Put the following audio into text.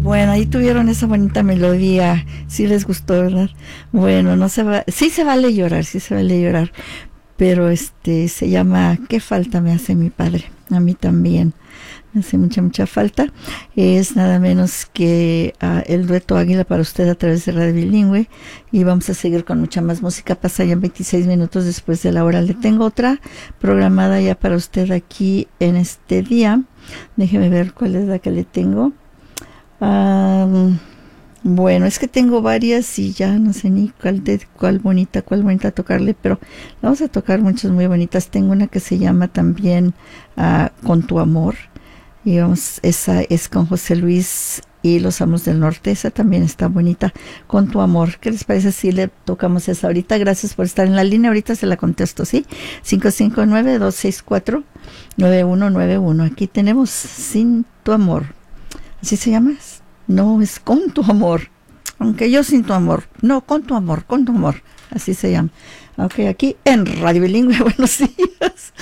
Bueno, ahí tuvieron esa bonita melodía. Sí les gustó, ¿verdad? Bueno, no se va, sí se vale llorar, sí se vale llorar. Pero se llama ¿Qué falta me hace mi padre? A mí también me hace mucha falta. Es nada menos que el dueto Águila para usted a través de Radio Bilingüe. Y vamos a seguir con mucha más música. Pasa ya 26 minutos después de la hora. Le tengo otra programada ya para usted aquí en este día. Déjeme ver cuál es la que le tengo. Bueno, es que tengo varias y ya no sé ni cuál bonita tocarle, pero vamos a tocar muchas muy bonitas. Tengo una que se llama también Con tu amor, y esa es con José Luis y los Amos del Norte. Esa también está bonita, Con tu amor. ¿Qué les parece si le tocamos esa ahorita? Gracias por estar en la línea, ahorita se la contesto, ¿sí? 559-264-9191. Aquí tenemos Sin tu amor. ¿Así se llama? No, es Con tu amor. Aunque yo sin tu amor. No, con tu amor. Así se llama. Ok, aquí en Radio Bilingüe. Buenos días.